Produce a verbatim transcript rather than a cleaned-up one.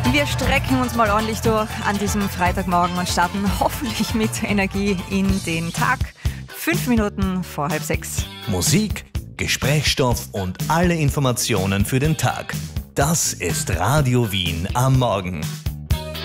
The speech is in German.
Wir strecken uns mal ordentlich durch an diesem Freitagmorgen und starten hoffentlich mit Energie in den Tag. Fünf Minuten vor halb sechs. Musik, Gesprächsstoff und alle Informationen für den Tag. Das ist Radio Wien am Morgen.